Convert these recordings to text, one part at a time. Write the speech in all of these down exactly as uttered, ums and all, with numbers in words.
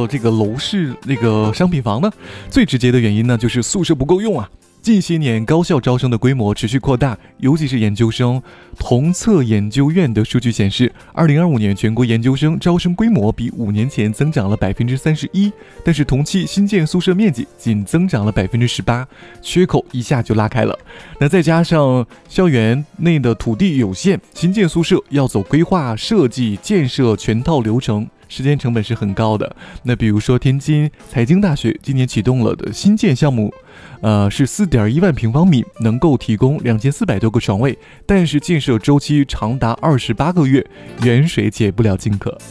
设这个楼市那个商品房呢？最直接的原因呢，就是宿舍不够用啊。近些年高校招生的规模持续扩大，尤其是研究生。同策研究院的数据显示，二零二五年全国研究生招生规模比五年前增长了百分之三十一，但是同期新建宿舍面积仅增长了百分之十八，缺口一下就拉开了。那再加上校园内的土地有限，新建宿舍要走规划、设计、建设全套流程。时间成本是很高的。那比如说天津财经大学今年启动了的新建项目，呃，是 四点一万平方米，能够提供两千四百多个床位，但是建设周期长达二十八个月，远水解不了近渴。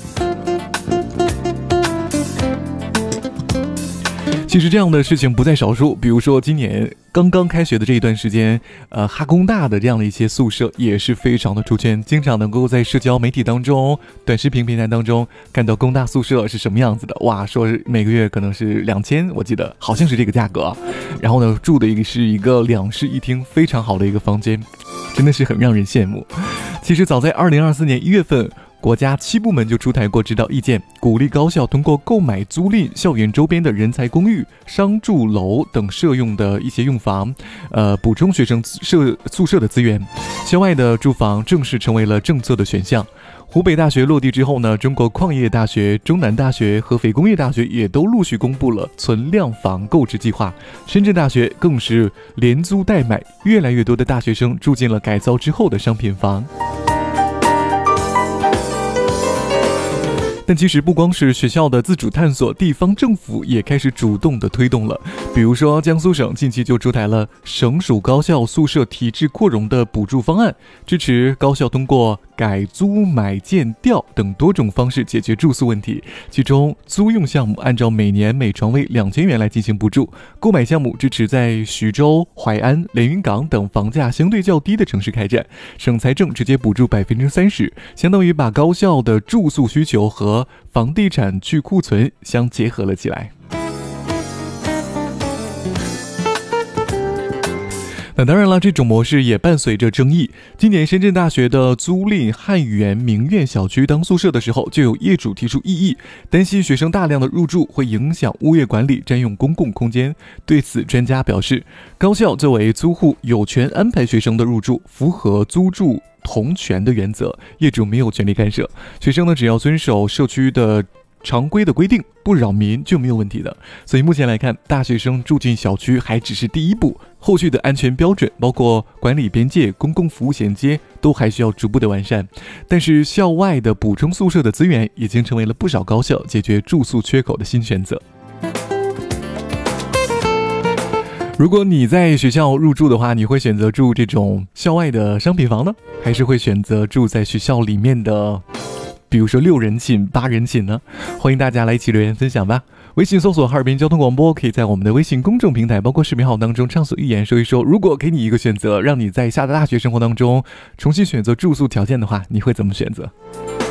其实这样的事情不在少数，比如说今年刚刚开学的这一段时间，呃，哈工大的这样的一些宿舍也是非常的出圈，经常能够在社交媒体当中、短视频平台当中看到工大宿舍是什么样子的。哇，说每个月可能是两千，我记得好像是这个价格。然后呢，住的一个是一个两室一厅非常好的一个房间，真的是很让人羡慕。其实早在二零二四年一月份。国家七部门就出台过指导意见，鼓励高校通过购买租赁校园周边的人才公寓、商住楼等社用的一些用房，呃，补充学生舍宿舍的资源。校外的住房正式成为了政策的选项。湖北大学落地之后呢，中国矿业大学、中南大学、合肥工业大学也都陆续公布了存量房购置计划。深圳大学更是连租带买，越来越多的大学生住进了改造之后的商品房。但其实不光是学校的自主探索，地方政府也开始主动的推动了。比如说江苏省近期就出台了省属高校宿舍体制扩容的补助方案，支持高校通过改租、买建、调等多种方式解决住宿问题。其中租用项目按照每年每床位两千元来进行补助，购买项目支持在徐州、淮安、连云港等房价相对较低的城市开展，省财政直接补助百分之三十，相当于把高校的住宿需求和房地产去库存相结合了起来。那当然了，这种模式也伴随着争议。今年深圳大学的租赁汉源名苑小区当宿舍的时候，就有业主提出异议，担心学生大量的入住会影响物业管理，占用公共空间。对此，专家表示，高校作为租户有权安排学生的入住，符合租住同权的原则，业主没有权利干涉。学生呢，只要遵守社区的常规的规定，不扰民就没有问题的。所以目前来看，大学生住进小区还只是第一步，后续的安全标准，包括管理边界、公共服务衔接，都还需要逐步的完善。但是校外的补充宿舍的资源，已经成为了不少高校解决住宿缺口的新选择。如果你在学校入住的话，你会选择住这种校外的商品房呢，还是会选择住在学校里面的比如说六人寝、八人寝呢？欢迎大家来一起留言分享吧。微信搜索哈尔滨交通广播，可以在我们的微信公众平台包括视频号当中畅所欲言，说一说如果给你一个选择，让你在下的大学生活当中重新选择住宿条件的话，你会怎么选择？